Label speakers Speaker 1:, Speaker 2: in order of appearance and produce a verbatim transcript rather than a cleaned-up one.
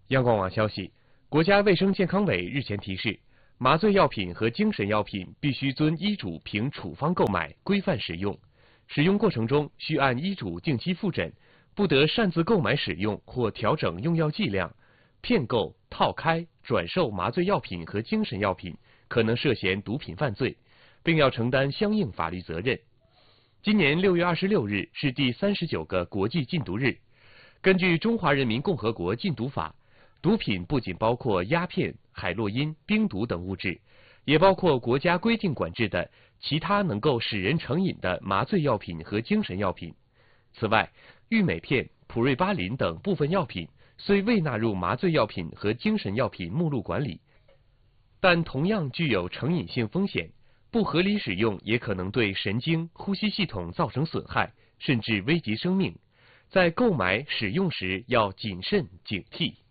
Speaker 1: 央广网消息，国家卫生健康委日前提示，麻醉药品和精神药品必须遵医嘱凭处方购买，规范使用。使用过程中需按医嘱定期复诊，不得擅自购买使用或调整用药剂量。骗购、套开、转售麻醉药品和精神药品，可能涉嫌毒品犯罪，并要承担相应法律责任。今年六月二十六日是第三十九个国际禁毒日。根据《中华人民共和国禁毒法》，毒品不仅包括鸦片、海洛因、冰毒等物质，也包括国家规定管制的其他能够使人成瘾的麻醉药品和精神药品。此外，氯美片、普瑞巴林等部分药品虽未纳入麻醉药品和精神药品目录管理，但同样具有成瘾性风险，不合理使用也可能对神经、呼吸系统造成损害，甚至危及生命。在购买、使用时要谨慎警惕。